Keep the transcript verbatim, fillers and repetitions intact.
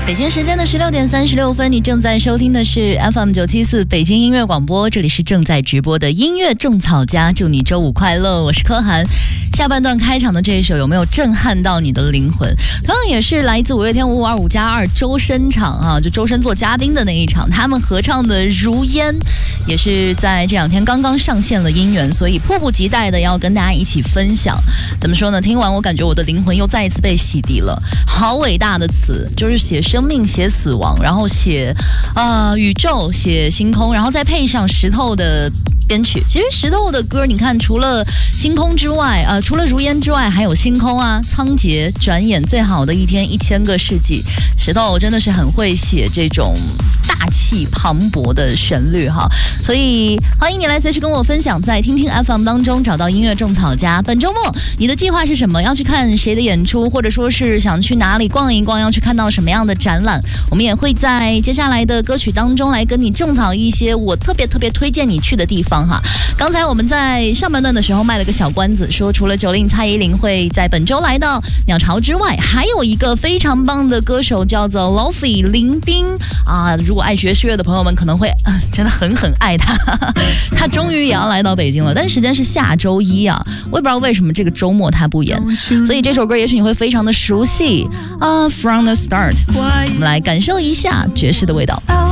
北京时间的十六点三十六分，你正在收听的是 F M 九七四北京音乐广播，这里是正在直播的音乐种草家，祝你周五快乐，我是柯涵。下半段开场的这一首有没有震撼到你的灵魂？同样也是来自五月天五五二五加二周深场啊，就周深做嘉宾的那一场，他们合唱的《如烟》，也是在这两天刚刚上线了音源，所以迫不及待的要跟大家一起分享。怎么说呢？听完我感觉我的灵魂又再一次被洗涤了，好伟大的词，就是写生命、写死亡，然后写啊、呃、宇宙，写星空，然后再配上石头的编曲。其实石头的歌，你看，除了星空之外，呃，除了如烟之外，还有星空啊，仓颉，转眼最好的一天，一千个世纪。石头真的是很会写这种大气磅礴的旋律哈，所以欢迎你来随时跟我分享，在听听 F M 当中找到音乐种草家。本周末你的计划是什么？要去看谁的演出，或者说是想去哪里逛一逛，要去看到什么样的展览？我们也会在接下来的歌曲当中来跟你种草一些我特别特别推荐你去的地方哈。刚才我们在上半段的时候卖了个小关子，说除了九令蔡依林会在本周来到鸟巢之外，还有一个非常棒的歌手叫做 Lofi 林彬啊，如果爱爵士乐的朋友们可能会、呃、真的很很爱他，他终于也要来到北京了，但是时间是下周一啊，我也不知道为什么这个周末他不演，所以这首歌也许你会非常的熟悉啊 ，From the Start， 我们来感受一下爵士的味道。